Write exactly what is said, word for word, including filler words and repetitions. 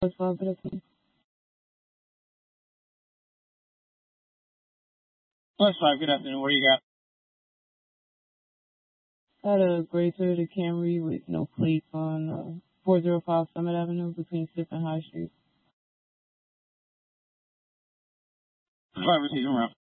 What's up, good afternoon? Plus five, good afternoon. What do you got? Got a gray Toyota Camry with no plates on uh, four oh five Summit Avenue between Sixth and High Street. Five receiving round.